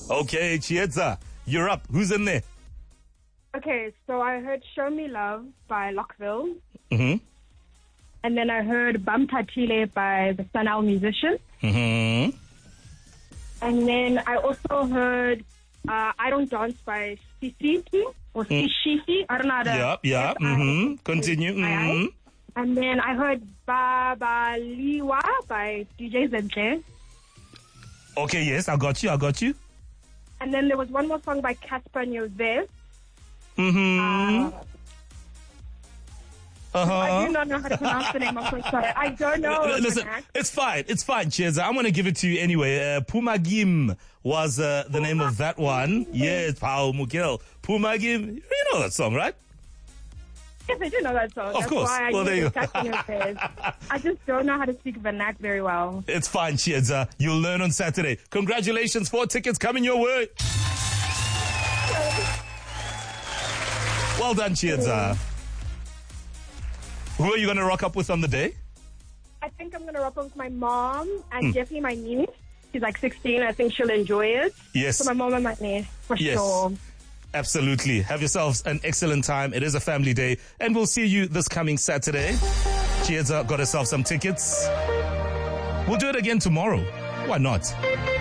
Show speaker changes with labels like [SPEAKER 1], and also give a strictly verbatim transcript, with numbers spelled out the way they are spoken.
[SPEAKER 1] Okay, Chiedza, you're up. Who's in there?
[SPEAKER 2] Okay, so I heard Show Me Love by Lockville.
[SPEAKER 1] Mm-hmm.
[SPEAKER 2] And then I heard Bam Tatile by the Sanal Musician.
[SPEAKER 1] Mm-hmm.
[SPEAKER 2] And then I also heard uh, I Don't Dance by Sisiki or
[SPEAKER 1] Mm.
[SPEAKER 2] Sishifi. I don't know how to...
[SPEAKER 1] Yeah, yeah. Mm-hmm. Continue. Mm-hmm.
[SPEAKER 2] And then I heard Baba Liwa by D J Zentle.
[SPEAKER 1] Okay, yes, I got you, I got you.
[SPEAKER 2] And then there was one more song by Casper Nyovest.
[SPEAKER 1] Mm-hmm.
[SPEAKER 2] Uh,
[SPEAKER 1] Uh-huh.
[SPEAKER 2] I do not know how to pronounce the name. I'm so sorry. I don't know.
[SPEAKER 1] L- Listen, it's fine. It's fine, Chiedza. I'm going to give it to you anyway. Uh, Pumagim was uh, the name of that one. Yes, Pao Mugil. Pumagim. You know that song, right?
[SPEAKER 2] Yes, I do know that song.
[SPEAKER 1] Of
[SPEAKER 2] That's
[SPEAKER 1] course.
[SPEAKER 2] Why I
[SPEAKER 1] Well, there you go.
[SPEAKER 2] I just don't know how to speak vernac very well.
[SPEAKER 1] It's fine, Chiedza. You'll learn on Saturday. Congratulations. Four tickets coming your way. Well done, Chiedza. Who are you going to rock up with on the day?
[SPEAKER 2] I think I'm going to rock up with my mom and
[SPEAKER 1] Hmm.
[SPEAKER 2] Jeffy, my niece. She's like sixteen. I think she'll enjoy it.
[SPEAKER 1] Yes.
[SPEAKER 2] So my mom and my niece, for
[SPEAKER 1] Yes.
[SPEAKER 2] sure.
[SPEAKER 1] Absolutely. Have yourselves an excellent time. It is a family day. And we'll see you this coming Saturday. Chiedza got herself some tickets. We'll do it again tomorrow. Why not?